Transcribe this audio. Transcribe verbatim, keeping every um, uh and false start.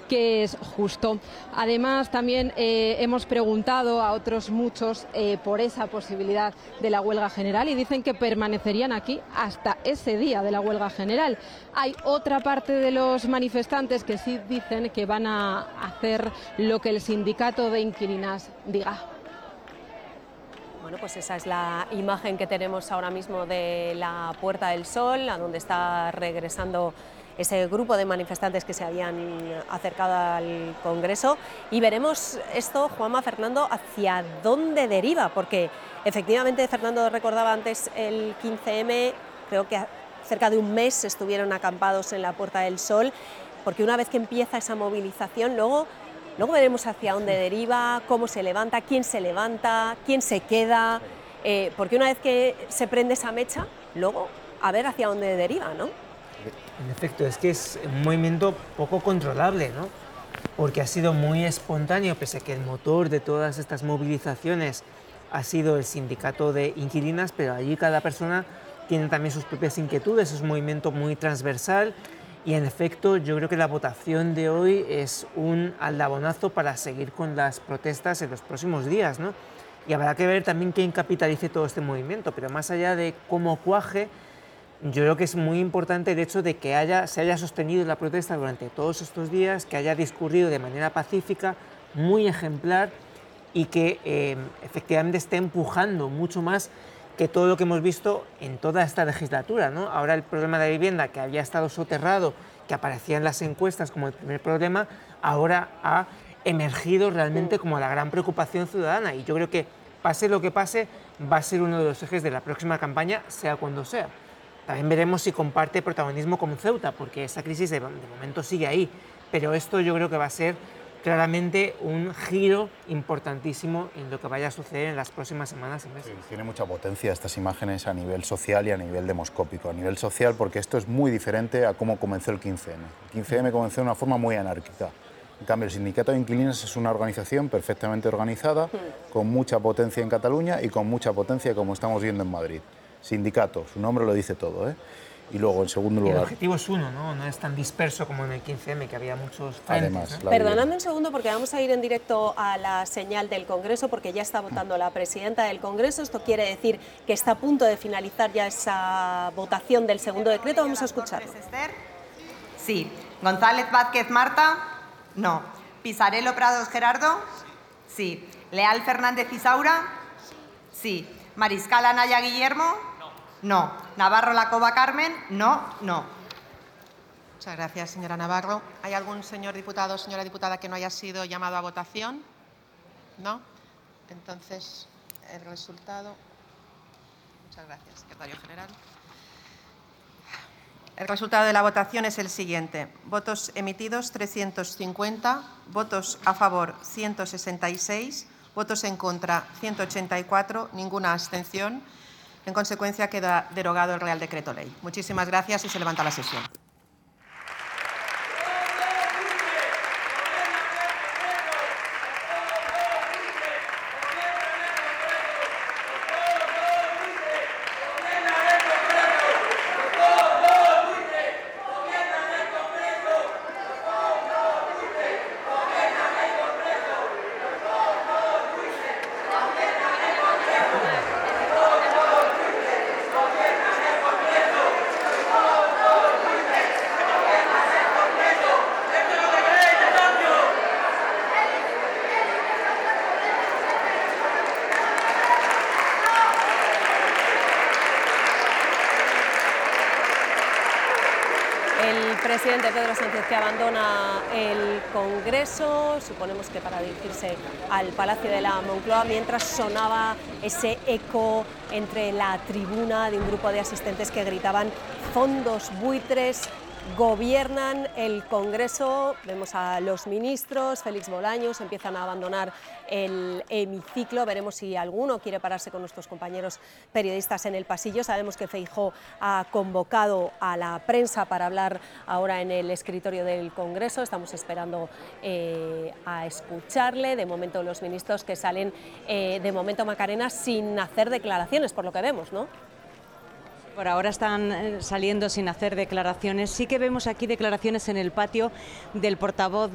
que es justo. Además, también eh, hemos preguntado a otros muchos eh, por esa posibilidad de la huelga general y dicen que permanecerían aquí hasta ese día de la huelga general. Hay otra parte de los manifestantes que sí dicen que van a hacer lo que el sindicato de inquilinas diga. Bueno, pues esa es la imagen que tenemos ahora mismo de la Puerta del Sol, a donde está regresando ese grupo de manifestantes que se habían acercado al Congreso. Y veremos esto, Juanma, Fernando, hacia dónde deriva, porque efectivamente Fernando recordaba antes el quince eme, creo que cerca de un mes estuvieron acampados en la Puerta del Sol, porque una vez que empieza esa movilización, luego... Luego veremos hacia dónde deriva, cómo se levanta, quién se levanta, quién se queda, eh, porque una vez que se prende esa mecha, luego a ver hacia dónde deriva, ¿no? En efecto, es que es un movimiento poco controlable, ¿no? Porque ha sido muy espontáneo, pese a que el motor de todas estas movilizaciones ha sido el sindicato de inquilinas, pero allí cada persona tiene también sus propias inquietudes, es un movimiento muy transversal. Y en efecto, yo creo que la votación de hoy es un aldabonazo para seguir con las protestas en los próximos días, ¿no? Y habrá que ver también quién capitalice todo este movimiento, pero más allá de cómo cuaje, yo creo que es muy importante el hecho de que haya, se haya sostenido la protesta durante todos estos días, que haya discurrido de manera pacífica, muy ejemplar, y que eh, efectivamente esté empujando mucho más que todo lo que hemos visto en toda esta legislatura, ¿no? Ahora el problema de la vivienda, que había estado soterrado, que aparecía en las encuestas como el primer problema, ahora ha emergido realmente como la gran preocupación ciudadana, y yo creo que pase lo que pase, va a ser uno de los ejes de la próxima campaña, sea cuando sea. También veremos si comparte protagonismo con Ceuta, porque esa crisis de, de momento sigue ahí, pero esto yo creo que va a ser claramente un giro importantísimo en lo que vaya a suceder en las próximas semanas y meses. Sí, tiene mucha potencia estas imágenes a nivel social y a nivel demoscópico. A nivel social, porque esto es muy diferente a cómo comenzó el quince eme. El quince eme comenzó de una forma muy anárquica. En cambio, el Sindicato de Inquilinos es una organización perfectamente organizada, con mucha potencia en Cataluña y con mucha potencia, como estamos viendo en Madrid. Sindicato, su nombre lo dice todo, ¿eh? Y luego, en segundo lugar... El objetivo es uno, ¿no? No es tan disperso como en el quince eme, que había muchos frentes. Además, ¿no? Perdonadme un segundo, porque vamos a ir en directo a la señal del Congreso, porque ya está votando la presidenta del Congreso. Esto quiere decir que está a punto de finalizar ya esa votación del segundo decreto. Vamos a escucharlo. Sí. González Vázquez Marta. No. Pisarello Prados Gerardo. Sí. Leal Fernández Isaura. Sí. Mariscal Anaya Guillermo. No. Navarro Lacova Carmen. No, no. Muchas gracias, señora Navarro. ¿Hay algún señor diputado o señora diputada que no haya sido llamado a votación? ¿No? Entonces, el resultado... Muchas gracias, secretario general. El resultado de la votación es el siguiente. Votos emitidos, trescientos cincuenta. Votos a favor, ciento sesenta y seis. Votos en contra, ciento ochenta y cuatro. Ninguna abstención. En consecuencia, queda derogado el Real Decreto Ley. Muchísimas gracias y se levanta la sesión. El presidente Pedro Sánchez, que abandona el Congreso, suponemos que para dirigirse al Palacio de la Moncloa, mientras sonaba ese eco entre la tribuna de un grupo de asistentes que gritaban fondos buitres gobiernan el Congreso. Vemos a los ministros, Félix Bolaños, empiezan a abandonar el hemiciclo. Veremos si alguno quiere pararse con nuestros compañeros periodistas en el pasillo. Sabemos que Feijóo ha convocado a la prensa para hablar ahora en el escritorio del Congreso. Estamos esperando eh, a escucharle. De momento los ministros que salen, eh, de momento Macarena, sin hacer declaraciones, por lo que vemos, ¿no? Por ahora están saliendo sin hacer declaraciones. Sí que vemos aquí declaraciones en el patio del portavoz